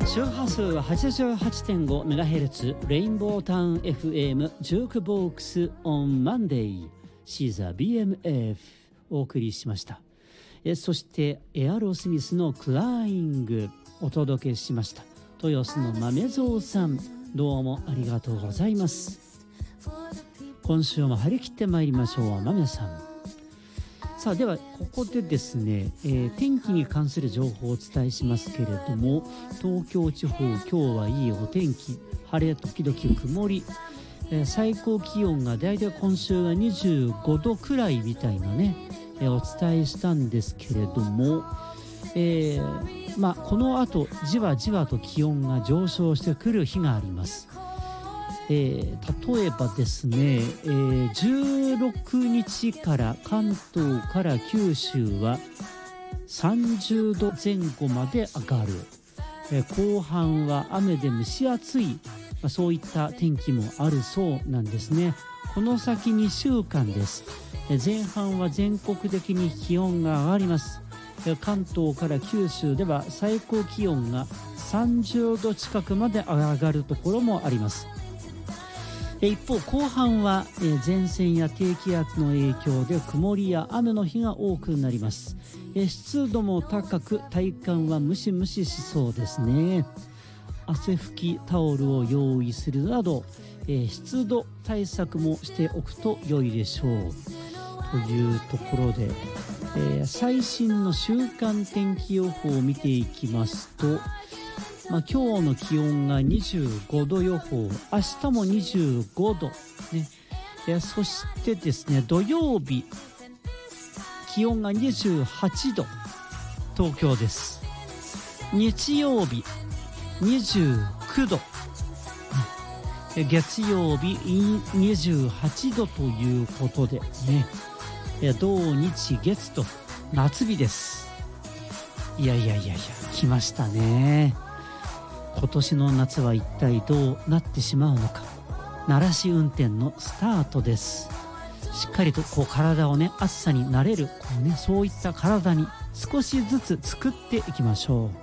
周波数は 88.5MHz レインボータウン FM ジュークボックス on Monday シーザー BMF お送りしました。そしてエアロスミスのクライングお届けしました。豊洲の豆蔵さん、どうもありがとうございます。今週も張り切ってまいりましょう。豆さん。さあではここでですね、天気に関する情報をお伝えしますけれども、東京地方今日はいいお天気、晴れ時々曇り、最高気温がだいたい今週は25度くらいみたいなね、お伝えしたんですけれども、この後じわじわと気温が上昇してくる日があります。例えばですね、16日から関東から九州は30度前後まで上がる、後半は雨で蒸し暑い、そういった天気もあるそうなんですね。この先2週間です。前半は全国的に気温が上がります。関東から九州では最高気温が30度近くまで上がるところもあります。一方後半は前線や低気圧の影響で曇りや雨の日が多くなります。湿度も高く体感はムシムシしそうですね。汗拭きタオルを用意するなど、湿度対策もしておくと良いでしょうというところで、最新の週間天気予報を見ていきますと、今日の気温が25度予報、明日も25度、ね、そしてですね、土曜日気温が28度東京です。日曜日29度、月曜日28度ということでね、土日月と夏日です。いや来ましたね。今年の夏は一体どうなってしまうのか。慣らし運転のスタートです。しっかりと体をね、暑さに慣れるそういった体に少しずつ作っていきましょ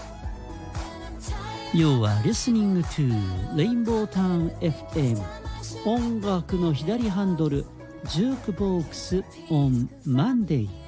う。You are listening to Rainbow Town FM 音楽の左ハンドルジュークボックス on Monday